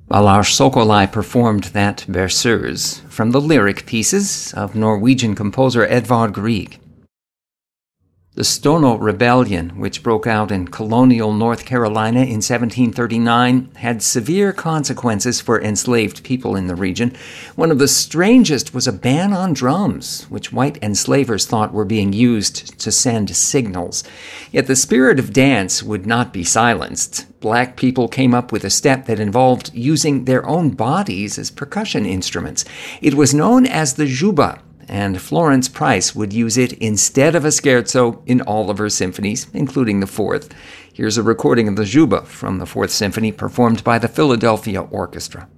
Balázs Szokoly performed that Berceuse from the lyric pieces of Norwegian composer Edvard Grieg. The Stono Rebellion, which broke out in colonial North Carolina in 1739, had severe consequences for enslaved people in the region. One of the strangest was a ban on drums, which white enslavers thought were being used to send signals. Yet the spirit of dance would not be silenced. Black people came up with a step that involved using their own bodies as percussion instruments. It was known as the juba, and Florence Price would use it instead of a scherzo in all of her symphonies, including the Fourth. Here's a recording of the juba from the Fourth Symphony performed by the Philadelphia Orchestra.